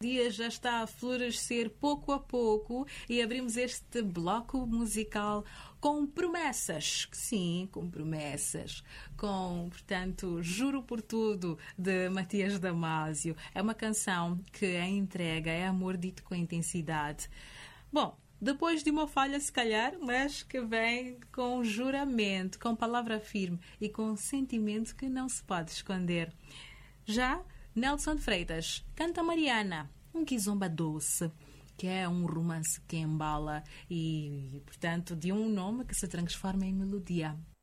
melodia já está a florescer pouco a pouco e abrimos este bloco musical com promessas. Sim, com promessas. Com, portanto, Juro por Tudo, de Matias Damasio. É uma canção que é entrega, é amor dito com intensidade. Bom, depois de uma falha, se calhar, mas que vem com juramento, com palavra firme e com sentimento que não se pode esconder. Já Nelson de Freitas canta Mariana, um kizomba doce, que é um romance que embala e, portanto, de um nome que se transforma em melodia.